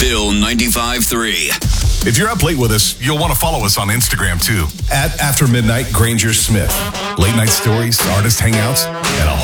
Bill 95.3. If you're up late with us, you'll want to follow us on Instagram too. At After Midnight Granger Smith. Late night stories, artist hangouts, and a